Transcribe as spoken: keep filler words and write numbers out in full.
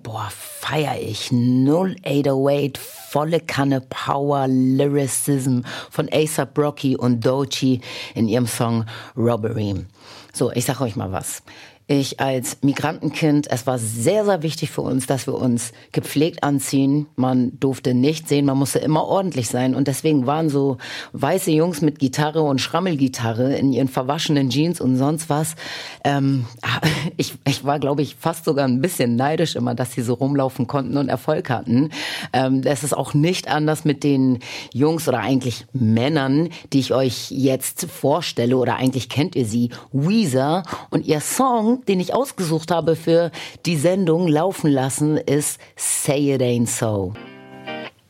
boah, feier ich. null acht null acht, volle Kanne Power, Lyricism von A$AP Rocky und Doechii in ihrem Song Robbery. So, ich sag euch mal was. Ich als Migrantenkind, es war sehr, sehr wichtig für uns, dass wir uns gepflegt anziehen. Man durfte nicht sehen, man musste immer ordentlich sein. Und deswegen waren so weiße Jungs mit Gitarre und Schrammelgitarre in ihren verwaschenen Jeans und sonst was. Ähm, ich, ich war, glaube ich, fast sogar ein bisschen neidisch immer, dass sie so rumlaufen konnten und Erfolg hatten. Ähm, das ist auch nicht anders mit den Jungs oder eigentlich Männern, die ich euch jetzt vorstelle. Oder eigentlich kennt ihr sie, Weezer. Und ihr Song, den ich ausgesucht habe für die Sendung laufen lassen, ist Say It Ain't So.